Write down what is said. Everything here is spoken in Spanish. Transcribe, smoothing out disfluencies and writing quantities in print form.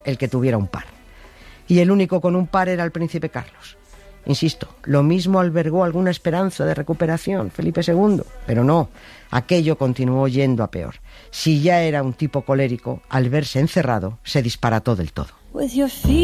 el que tuviera un par. Y el único con un par era el príncipe Carlos. Insisto, lo mismo albergó alguna esperanza de recuperación Felipe II, pero no, aquello continuó yendo a peor. Si ya era un tipo colérico, al verse encerrado, se disparató del todo.